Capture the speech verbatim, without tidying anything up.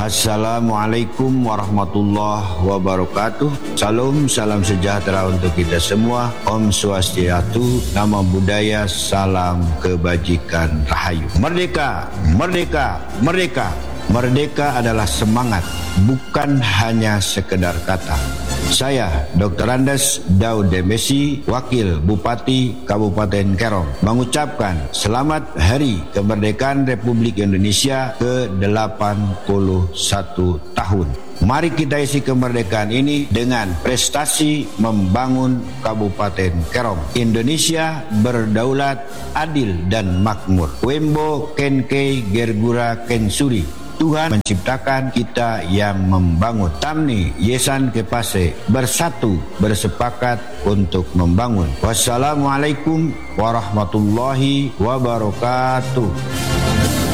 Assalamualaikum warahmatullahi wabarakatuh. Salam, salam sejahtera untuk kita semua. Om Swastiastu, Namo Buddhaya, salam kebajikan rahayu. Merdeka, merdeka, merdeka. Merdeka adalah semangat, bukan hanya sekedar kata. Saya, doktor Andes Daud Demesi, Wakil Bupati Kabupaten Kerom, mengucapkan selamat Hari Kemerdekaan Republik Indonesia ke delapan puluh satu tahun. Mari kita isi kemerdekaan ini dengan prestasi membangun Kabupaten Kerom. Indonesia berdaulat, adil dan makmur. Wembo Kenkei Gergura Kensuri. Tuhan menciptakan, kita yang membangun. Tamni Yesan Kepase, bersatu bersepakat untuk membangun. Wassalamualaikum warahmatullahi wabarakatuh.